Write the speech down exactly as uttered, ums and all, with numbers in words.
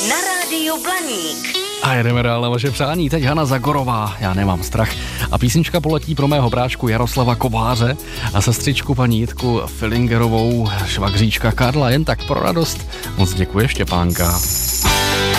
Na rádiu Blaník. A jedeme dál na vaše přání. Teď Hana Zagorová, Já nemám strach. A písnička poletí pro mého bráčku Jaroslava Kováře a sestřičku paní Jitku Filingerovou, švagříčka Karla. Jen tak pro radost. Moc děkuji, Štěpánka.